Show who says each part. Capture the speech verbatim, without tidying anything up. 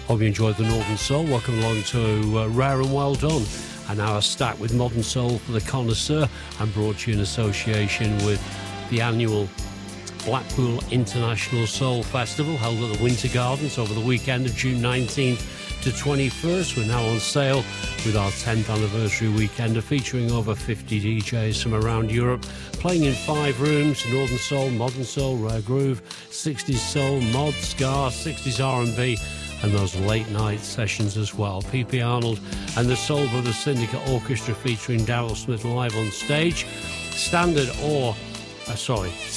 Speaker 1: Hope you enjoyed the Northern Soul. Welcome along to uh, Rare and Well Done, an hour stacked with modern soul for the connoisseur, and brought to you in association with the annual Blackpool International Soul Festival held at the Winter Gardens over the weekend of June nineteenth to twenty-first. We're now on sale with our tenth anniversary weekender, featuring over fifty D Js from around Europe, playing in five rooms: Northern Soul, Modern Soul, Rare Groove, sixties Soul, Mod, Ska, sixties R and B, and those late night sessions as well. P P Arnold and the Soul Brothers Syndicate Orchestra featuring Daryl Smith live on stage. Standard or, uh, sorry,